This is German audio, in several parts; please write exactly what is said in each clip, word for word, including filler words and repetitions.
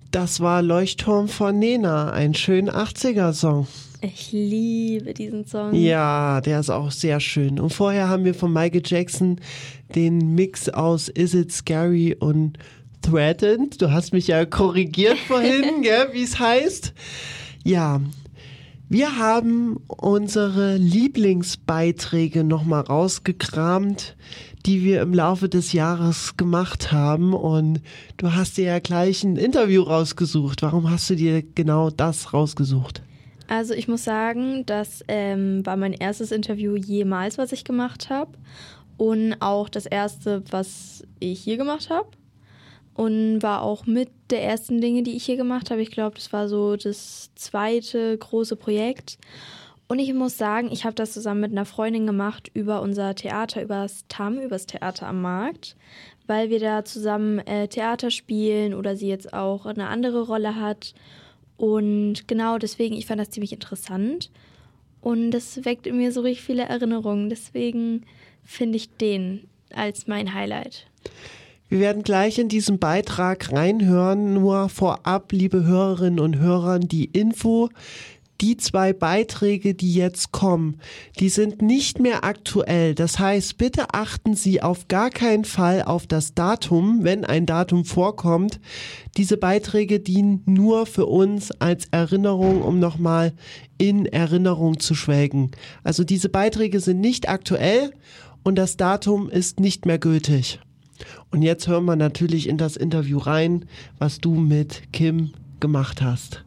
Das war Leuchtturm von Nena, ein schöner achtziger-Song. Ich liebe diesen Song. Ja, der ist auch sehr schön. Und vorher haben wir von Michael Jackson den Mix aus Is It Scary und Threatened. Du hast mich ja korrigiert vorhin, gell, wie es heißt. Ja, wir haben unsere Lieblingsbeiträge nochmal rausgekramt, die wir im Laufe des Jahres gemacht haben. Und du hast dir ja gleich ein Interview rausgesucht. Warum hast du dir genau das rausgesucht? Also ich muss sagen, das ähm, war mein erstes Interview jemals, was ich gemacht habe. Und auch das erste, was ich hier gemacht habe. Und war auch mit der ersten Dinge, die ich hier gemacht habe. Ich glaube, das war so das zweite große Projekt. Und ich muss sagen, ich habe das zusammen mit einer Freundin gemacht über unser Theater, über das T A M, über das Theater am Markt, weil wir da zusammen äh, Theater spielen oder sie jetzt auch eine andere Rolle hat. Und genau deswegen, ich fand das ziemlich interessant. Und das weckt in mir so richtig viele Erinnerungen. Deswegen finde ich den als mein Highlight. Wir werden gleich in diesen Beitrag reinhören. Nur vorab, liebe Hörerinnen und Hörer, die Info. Die zwei Beiträge, die jetzt kommen, die sind nicht mehr aktuell. Das heißt, bitte achten Sie auf gar keinen Fall auf das Datum, wenn ein Datum vorkommt. Diese Beiträge dienen nur für uns als Erinnerung, um nochmal in Erinnerung zu schwelgen. Also diese Beiträge sind nicht aktuell und das Datum ist nicht mehr gültig. Und jetzt hören wir natürlich in das Interview rein, was du mit Kim gemacht hast.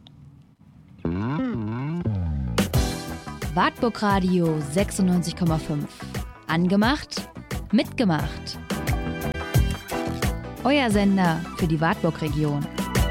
Wartburg Radio sechsundneunzig Komma fünf. Angemacht, mitgemacht. Euer Sender für die Wartburg-Region.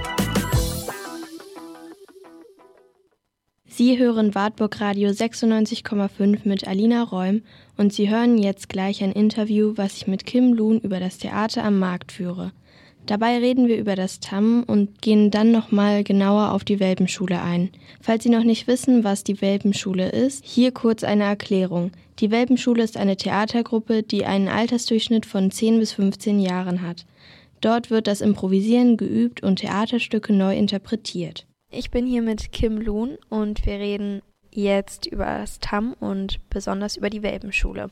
Sie hören Wartburg Radio sechsundneunzig Komma fünf mit Alina Räum und Sie hören jetzt gleich ein Interview, was ich mit Kim Loon über das Theater am Markt führe. Dabei reden wir über das T A M und gehen dann nochmal genauer auf die Welpenschule ein. Falls Sie noch nicht wissen, was die Welpenschule ist, hier kurz eine Erklärung. Die Welpenschule ist eine Theatergruppe, die einen Altersdurchschnitt von zehn bis fünfzehn Jahren hat. Dort wird das Improvisieren geübt und Theaterstücke neu interpretiert. Ich bin hier mit Kim Loon und wir reden jetzt über das T A M und besonders über die Welpenschule.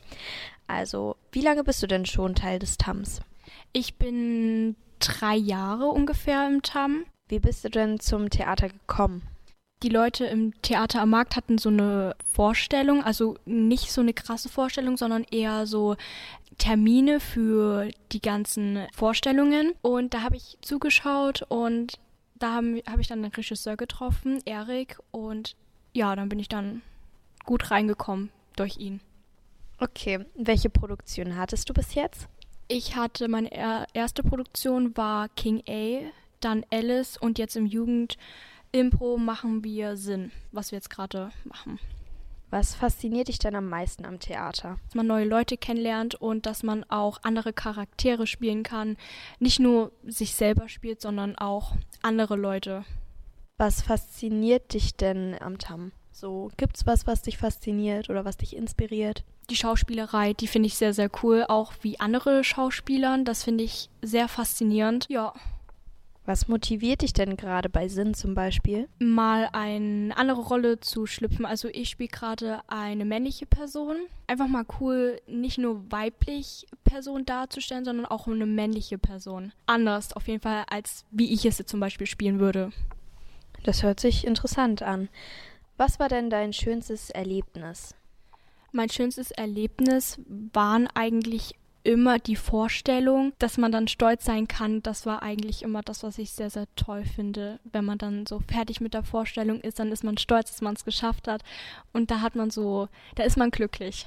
Also, wie lange bist du denn schon Teil des T A Ms? Ich bin drei Jahre ungefähr im T A M. Wie bist du denn zum Theater gekommen? Die Leute im Theater am Markt hatten so eine Vorstellung, also nicht so eine krasse Vorstellung, sondern eher so Termine für die ganzen Vorstellungen. Und da habe ich zugeschaut und da habe hab ich dann einen Regisseur getroffen, Erik. Und ja, dann bin ich dann gut reingekommen durch ihn. Okay, welche Produktion hattest du bis jetzt? Ich hatte, meine er- erste Produktion war King A, dann Alice und jetzt im Jugend-Impro machen wir Sinn, was wir jetzt gerade machen. Was fasziniert dich denn am meisten am Theater? Dass man neue Leute kennenlernt und dass man auch andere Charaktere spielen kann. Nicht nur sich selber spielt, sondern auch andere Leute. Was fasziniert dich denn am T A M? So, gibt's was, was dich fasziniert oder was dich inspiriert? Die Schauspielerei, die finde ich sehr, sehr cool. Auch wie andere Schauspielern, das finde ich sehr faszinierend. Ja. Was motiviert dich denn gerade bei Sinn zum Beispiel? Mal eine andere Rolle zu schlüpfen. Also ich spiele gerade eine männliche Person. Einfach mal cool, nicht nur weiblich Person darzustellen, sondern auch eine männliche Person. Anders auf jeden Fall, als wie ich es jetzt zum Beispiel spielen würde. Das hört sich interessant an. Was war denn dein schönstes Erlebnis? Mein schönstes Erlebnis waren eigentlich immer die Vorstellung, dass man dann stolz sein kann. Das war eigentlich immer das, was ich sehr, sehr toll finde. Wenn man dann so fertig mit der Vorstellung ist, dann ist man stolz, dass man es geschafft hat. Und da hat man so, da ist man glücklich.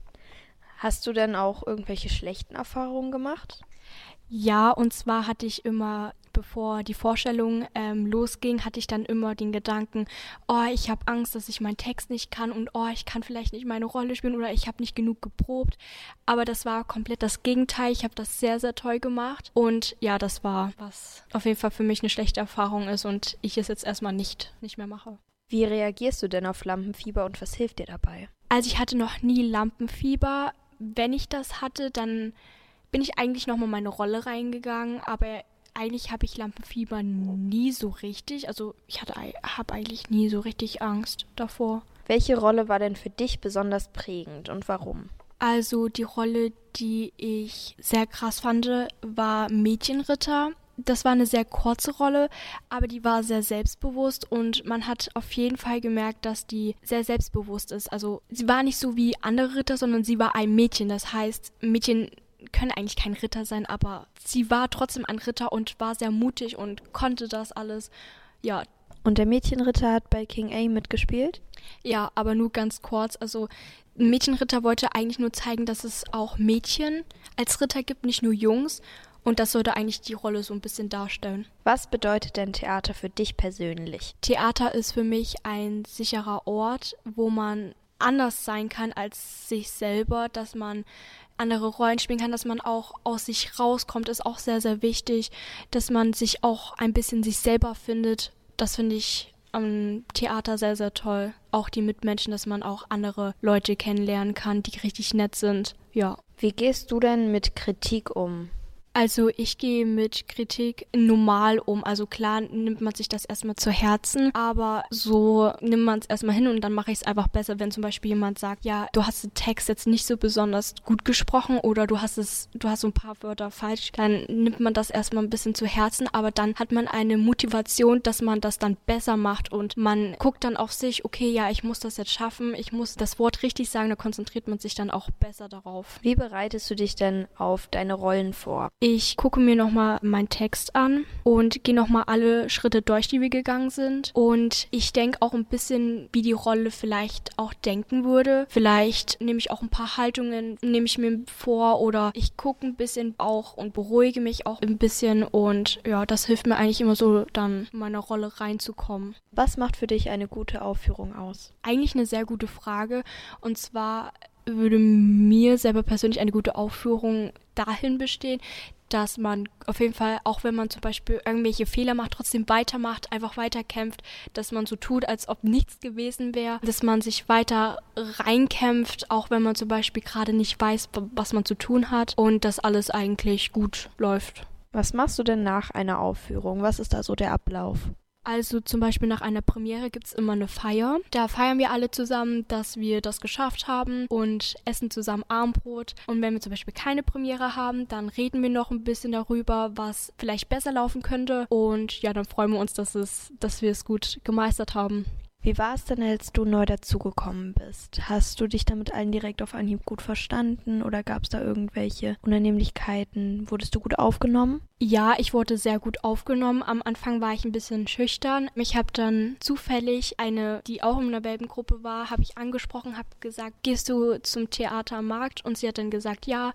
Hast du denn auch irgendwelche schlechten Erfahrungen gemacht? Ja, und zwar hatte ich immer, bevor die Vorstellung ähm, losging, hatte ich dann immer den Gedanken, oh, ich habe Angst, dass ich meinen Text nicht kann und oh, ich kann vielleicht nicht meine Rolle spielen oder ich habe nicht genug geprobt. Aber das war komplett das Gegenteil. Ich habe das sehr, sehr toll gemacht. Und ja, das war, was auf jeden Fall für mich eine schlechte Erfahrung ist und ich es jetzt erstmal nicht, nicht mehr mache. Wie reagierst du denn auf Lampenfieber und was hilft dir dabei? Also ich hatte noch nie Lampenfieber. Wenn ich das hatte, dann bin ich eigentlich nochmal in meine Rolle reingegangen, aber eigentlich habe ich Lampenfieber nie so richtig. Also ich hatte, habe eigentlich nie so richtig Angst davor. Welche Rolle war denn für dich besonders prägend und warum? Also die Rolle, die ich sehr krass fand, war Mädchenritter. Das war eine sehr kurze Rolle, aber die war sehr selbstbewusst und man hat auf jeden Fall gemerkt, dass die sehr selbstbewusst ist. Also sie war nicht so wie andere Ritter, sondern sie war ein Mädchen. Das heißt, Mädchen können eigentlich kein Ritter sein, aber sie war trotzdem ein Ritter und war sehr mutig und konnte das alles. Ja. Und der Mädchenritter hat bei King A mitgespielt? Ja, aber nur ganz kurz. Also ein Mädchenritter wollte eigentlich nur zeigen, dass es auch Mädchen als Ritter gibt, nicht nur Jungs. Und das sollte eigentlich die Rolle so ein bisschen darstellen. Was bedeutet denn Theater für dich persönlich? Theater ist für mich ein sicherer Ort, wo man anders sein kann als sich selber, dass man andere Rollen spielen kann, dass man auch aus sich rauskommt, ist auch sehr, sehr wichtig, dass man sich auch ein bisschen sich selber findet. Das finde ich am Theater sehr, sehr toll. Auch die Mitmenschen, dass man auch andere Leute kennenlernen kann, die richtig nett sind. Ja. Wie gehst du denn mit Kritik um? Also ich gehe mit Kritik normal um. Also klar nimmt man sich das erstmal zu Herzen, aber so nimmt man es erstmal hin und dann mache ich es einfach besser, wenn zum Beispiel jemand sagt, ja, du hast den Text jetzt nicht so besonders gut gesprochen oder du hast es, du hast so ein paar Wörter falsch, dann nimmt man das erstmal ein bisschen zu Herzen, aber dann hat man eine Motivation, dass man das dann besser macht und man guckt dann auf sich, okay, ja, ich muss das jetzt schaffen, ich muss das Wort richtig sagen, da konzentriert man sich dann auch besser darauf. Wie bereitest du dich denn auf deine Rollen vor? Ich gucke mir nochmal meinen Text an und gehe nochmal alle Schritte durch, die wir gegangen sind. Und ich denke auch ein bisschen, wie die Rolle vielleicht auch denken würde. Vielleicht nehme ich auch ein paar Haltungen, nehme ich mir vor oder ich gucke ein bisschen auch und beruhige mich auch ein bisschen. Und ja, das hilft mir eigentlich immer so, dann in meine Rolle reinzukommen. Was macht für dich eine gute Aufführung aus? Eigentlich eine sehr gute Frage. Und zwar würde mir selber persönlich eine gute Aufführung dahin bestehen, dass man auf jeden Fall, auch wenn man zum Beispiel irgendwelche Fehler macht, trotzdem weitermacht, einfach weiterkämpft, dass man so tut, als ob nichts gewesen wäre, dass man sich weiter reinkämpft, auch wenn man zum Beispiel gerade nicht weiß, was man zu tun hat und dass alles eigentlich gut läuft. Was machst du denn nach einer Aufführung? Was ist da so der Ablauf? Also zum Beispiel nach einer Premiere gibt es immer eine Feier. Da feiern wir alle zusammen, dass wir das geschafft haben und essen zusammen Abendbrot. Und wenn wir zum Beispiel keine Premiere haben, dann reden wir noch ein bisschen darüber, was vielleicht besser laufen könnte. Und ja, dann freuen wir uns, dass, es, dass wir es gut gemeistert haben. Wie war es denn, als du neu dazugekommen bist? Hast du dich da mit allen direkt auf Anhieb gut verstanden oder gab es da irgendwelche Unannehmlichkeiten? Wurdest du gut aufgenommen? Ja, ich wurde sehr gut aufgenommen. Am Anfang war ich ein bisschen schüchtern. Ich habe dann zufällig eine, die auch in einer Welpengruppe war, habe ich angesprochen, habe gesagt, gehst du zum Theater am Markt? Und sie hat dann gesagt, ja.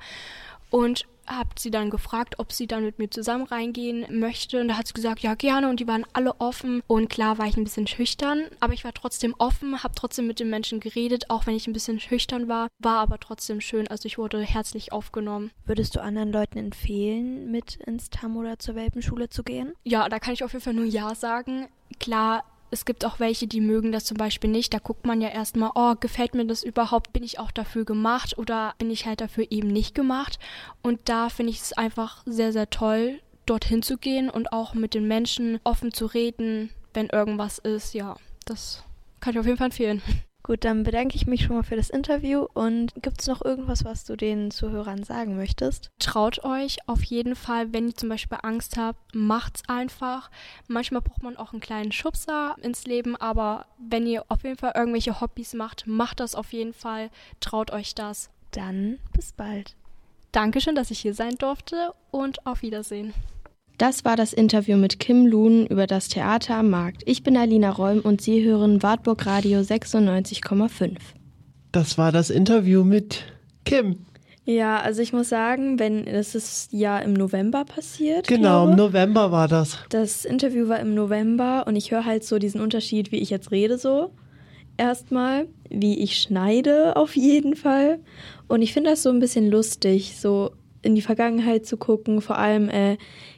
Und habe sie dann gefragt, ob sie dann mit mir zusammen reingehen möchte. Und da hat sie gesagt, ja, gerne. Und die waren alle offen. Und klar war ich ein bisschen schüchtern, aber ich war trotzdem offen, habe trotzdem mit den Menschen geredet, auch wenn ich ein bisschen schüchtern war, war aber trotzdem schön. Also ich wurde herzlich aufgenommen. Würdest du anderen Leuten empfehlen, mit ins T A M oder zur Welpenschule zu gehen? Ja, da kann ich auf jeden Fall nur Ja sagen. Klar, es gibt auch welche, die mögen das zum Beispiel nicht. Da guckt man ja erstmal, oh, gefällt mir das überhaupt? Bin ich auch dafür gemacht oder bin ich halt dafür eben nicht gemacht? Und da finde ich es einfach sehr, sehr toll, dorthin zu gehen und auch mit den Menschen offen zu reden, wenn irgendwas ist. Ja, das kann ich auf jeden Fall empfehlen. Gut, dann bedanke ich mich schon mal für das Interview und gibt es noch irgendwas, was du den Zuhörern sagen möchtest? Traut euch auf jeden Fall, wenn ihr zum Beispiel Angst habt, macht's einfach. Manchmal braucht man auch einen kleinen Schubser ins Leben, aber wenn ihr auf jeden Fall irgendwelche Hobbys macht, macht das auf jeden Fall. Traut euch das. Dann bis bald. Dankeschön, dass ich hier sein durfte und auf Wiedersehen. Das war das Interview mit Kim Luhn über das Theater am Markt. Ich bin Alina Räum und Sie hören Wartburg Radio sechsundneunzig Komma fünf. Das war das Interview mit Kim. Ja, also ich muss sagen, wenn das ist ja im November passiert. Genau, glaube. im November war das. Das Interview war im November und ich höre halt so diesen Unterschied, wie ich jetzt rede so. Erstmal, wie ich schneide auf jeden Fall. Und ich finde das so ein bisschen lustig, so in die Vergangenheit zu gucken. Vor allem äh,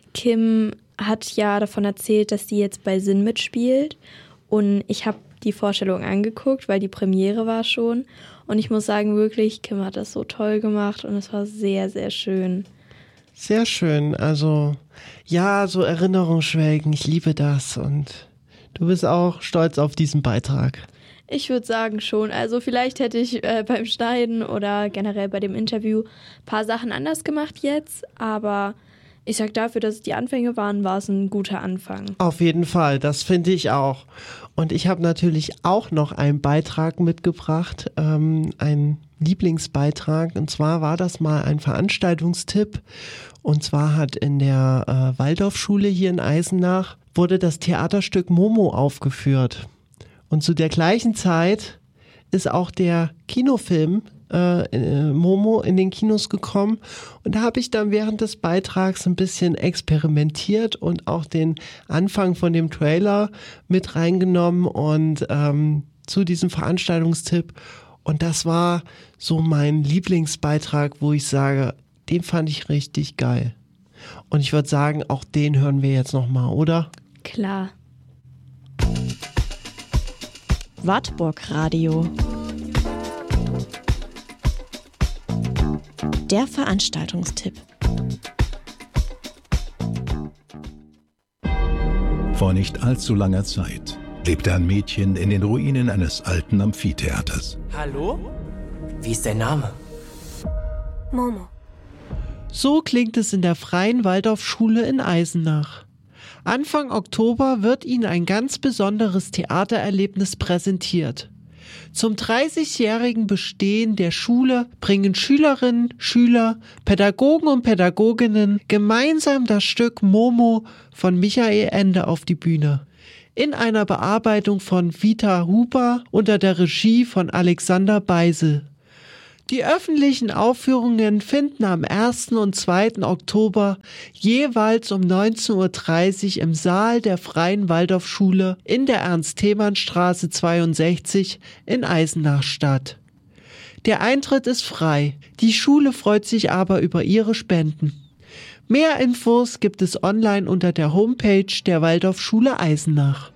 Kim hat ja davon erzählt, dass sie jetzt bei Sinn mitspielt. Und ich habe die Vorstellung angeguckt, weil die Premiere war schon. Und ich muss sagen, wirklich, Kim hat das so toll gemacht und es war sehr, sehr schön. Sehr schön. Also ja, so Erinnerungsschwelgen, ich liebe das. Und du bist auch stolz auf diesen Beitrag. Ich würde sagen schon. Also vielleicht hätte ich äh, beim Schneiden oder generell bei dem Interview ein paar Sachen anders gemacht jetzt, aber ich sag dafür, dass es die Anfänge waren, war es ein guter Anfang. Auf jeden Fall, das finde ich auch. Und ich habe natürlich auch noch einen Beitrag mitgebracht, ähm, einen Lieblingsbeitrag. Und zwar war das mal ein Veranstaltungstipp. Und zwar hat in der äh, Waldorfschule hier in Eisenach wurde das Theaterstück Momo aufgeführt. Und zu der gleichen Zeit ist auch der Kinofilm äh, Momo in den Kinos gekommen. Und da habe ich dann während des Beitrags ein bisschen experimentiert und auch den Anfang von dem Trailer mit reingenommen und ähm, zu diesem Veranstaltungstipp. Und das war so mein Lieblingsbeitrag, wo ich sage, den fand ich richtig geil. Und ich würde sagen, auch den hören wir jetzt nochmal, oder? Klar. Wartburg Radio. Der Veranstaltungstipp. Vor nicht allzu langer Zeit lebte ein Mädchen in den Ruinen eines alten Amphitheaters. Hallo? Wie ist dein Name? Momo. So klingt es in der Freien Waldorfschule in Eisenach. Anfang Oktober wird Ihnen ein ganz besonderes Theatererlebnis präsentiert. Zum dreißigjährigen Bestehen der Schule bringen Schülerinnen, Schüler, Pädagogen und Pädagoginnen gemeinsam das Stück Momo von Michael Ende auf die Bühne. In einer Bearbeitung von Vita Huber unter der Regie von Alexander Beisel. Die öffentlichen Aufführungen finden am ersten und zweiten Oktober jeweils um neunzehn Uhr dreißig im Saal der Freien Waldorfschule in der Ernst-Thälmann-Straße zweiundsechzig in Eisenach statt. Der Eintritt ist frei, die Schule freut sich aber über Ihre Spenden. Mehr Infos gibt es online unter der Homepage der Waldorfschule Eisenach.